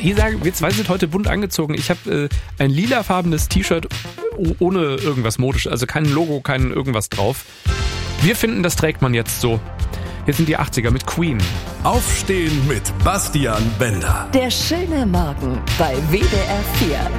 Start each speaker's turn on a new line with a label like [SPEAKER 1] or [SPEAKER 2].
[SPEAKER 1] wir zwei sind heute bunt angezogen. Ich habe ein lilafarbenes T-Shirt ohne irgendwas modisch, also kein Logo, kein irgendwas drauf. Wir finden, das trägt man jetzt so. Hier sind die 80er mit Queen.
[SPEAKER 2] Aufstehen mit Bastian Bender.
[SPEAKER 3] Der schöne Morgen bei WDR 4.